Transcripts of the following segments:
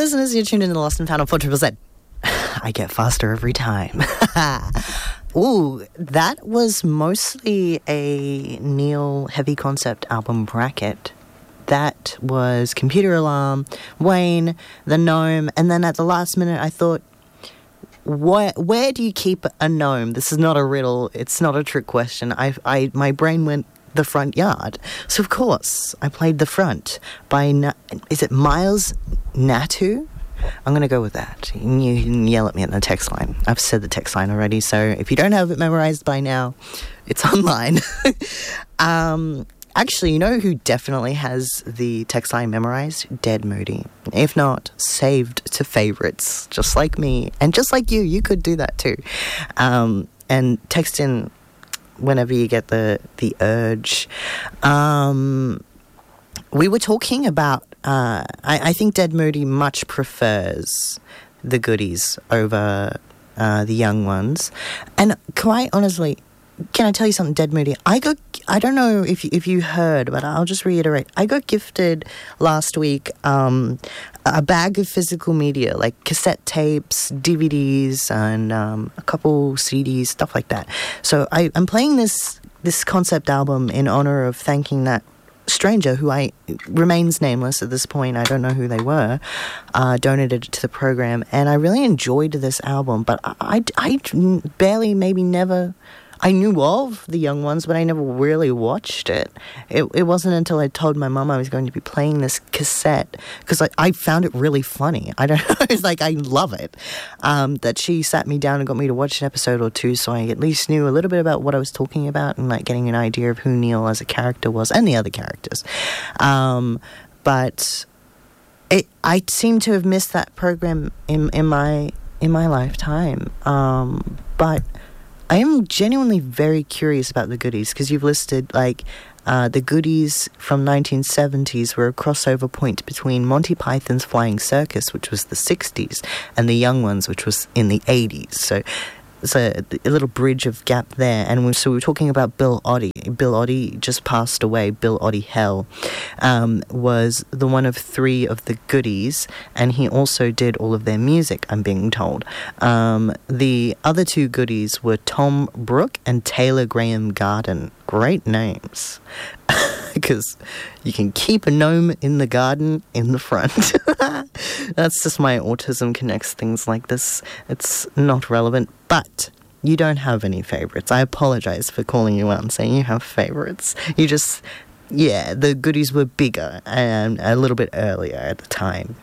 listeners, you're tuned in to the Lost and Found on 4ZZZ. I get faster every time. Ooh, that was mostly a Neil Heavy Concept album bracket. That was Computer Alarm, Wayne, The Gnome, and then at the last minute I thought, where do you keep a gnome? This is not a riddle. It's not a trick question. My brain went The Front Yard. So, of course, I played The Front by, is it Miles Natu? I'm going to go with that. You can yell at me in the text line. I've said the text line already, so if you don't have it memorized by now, it's online. Actually, you know who definitely has the text line memorized? Dead Moody. If not, saved to favorites, just like me. And just like you could do that too. And text in whenever you get the urge. We were talking about, I think Dead Moody much prefers the goodies over the young ones. And quite honestly, can I tell you something, Dead Moody? I don't know if you heard, but I'll just reiterate. I got gifted last week a bag of physical media, like cassette tapes, DVDs, and a couple CDs, stuff like that. So I'm playing this concept album in honor of thanking that stranger who remains nameless at this point. I don't know who they were. Donated it to the program, and I really enjoyed this album, but I barely, maybe never... I knew of the young ones, but I never really watched it. It wasn't until I told my mum I was going to be playing this cassette, because I found it really funny. I don't know, it's like I love it, that she sat me down and got me to watch an episode or two, so I at least knew a little bit about what I was talking about and like getting an idea of who Neil as a character was and the other characters. But I seem to have missed that program in my lifetime. But I am genuinely very curious about the goodies, because you've listed, like, the goodies from 1970s were a crossover point between Monty Python's Flying Circus, which was the 60s, and the young ones, which was in the 80s. So there's a little bridge of gap there. And so we were talking about Bill Oddie. Bill Oddie just passed away. Bill Oddie Hell was the one of three of the goodies, and he also did all of their music, I'm being told. The other two goodies were Tom Brooke and Taylor Graham Garden. Great names. Because you can keep a gnome in the garden in the front. That's just my autism connects things like this. It's not relevant, but you don't have any favorites. I apologize for calling you out and saying you have favorites. You just, yeah, the goodies were bigger and a little bit earlier at the time.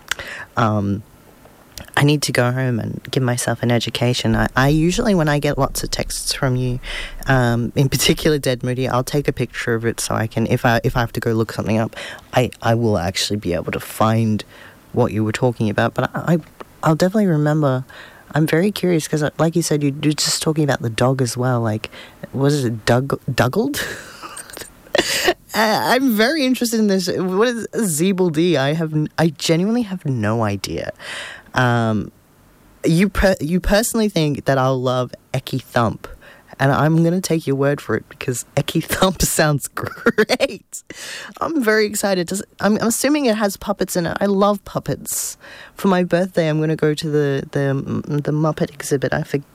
I need to go home and give myself an education. I usually, when I get lots of texts from you, in particular Dead Moody, I'll take a picture of it so I can, if I have to go look something up, I will actually be able to find what you were talking about. But I'll definitely remember. I'm very curious because, like you said, you're just talking about the dog as well. Like, was it Duggled? I'm very interested in this. What is Zeeble D? I genuinely have no idea. You personally think that I'll love Eki Thump, and I'm going to take your word for it because Eki Thump sounds great. I'm very excited. I'm assuming it has puppets in it. I love puppets. For my birthday, I'm going to go to the Muppet exhibit.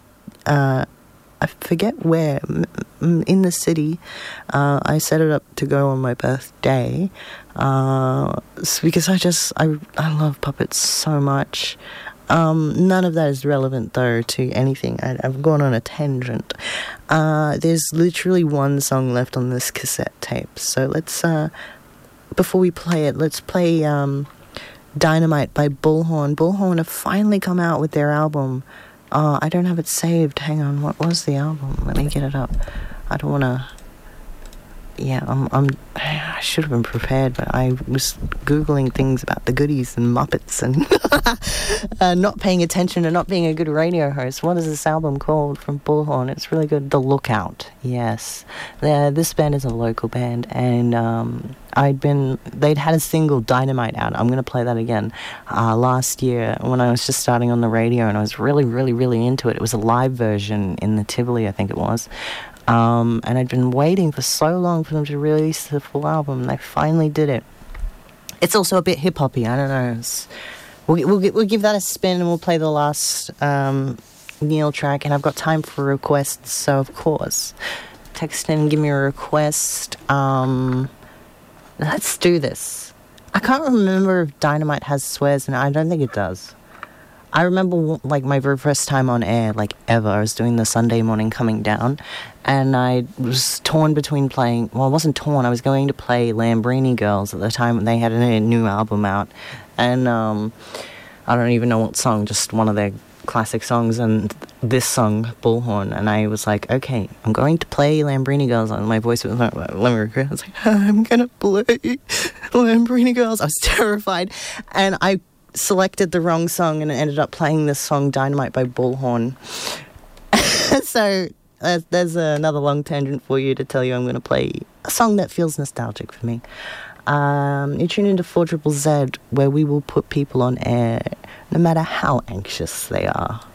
I forget where, in the city. I set it up to go on my birthday because I love puppets so much. None of that is relevant, though, to anything. I've gone on a tangent. There's literally one song left on this cassette tape. So let's, before we play it, let's play Dynamite by Bullhorn. Bullhorn have finally come out with their album. I don't have it saved. Hang on, what was the album? Let me get it up. I don't want to... Yeah, I should have been prepared, but I was Googling things about the goodies and Muppets and not paying attention and not being a good radio host. What is this album called from Bullhorn? It's really good. The Lookout. Yes. This band is a local band, and they'd had a single, Dynamite, out. I'm going to play that again. Last year when I was just starting on the radio, and I was really, really, really into it. It was a live version in the Tivoli, I think it was. And I'd been waiting for so long for them to release the full album, and they finally did it. It's also a bit hip-hoppy, I don't know. We'll give that a spin, and we'll play the last Neil track. And I've got time for requests, so of course, text in and give me a request. Let's do this. I can't remember if Dynamite has swears in it. I don't think it does. I remember, like, my very first time on air, like, ever. I was doing the Sunday morning coming down, and I was torn between playing... Well, I wasn't torn. I was going to play Lambrini Girls at the time when they had a new album out. And I don't even know what song, just one of their classic songs, and this song, Bullhorn. And I was like, okay, I'm going to play Lambrini Girls. And my voice was like, let me record. I was like, I'm going to play Lambrini Girls. I was terrified. And I selected the wrong song and ended up playing this song Dynamite by Bullhorn. So there's another long tangent for you to tell you I'm going to play a song that feels nostalgic for me. You tune into 4ZZZ, where we will put people on air no matter how anxious they are.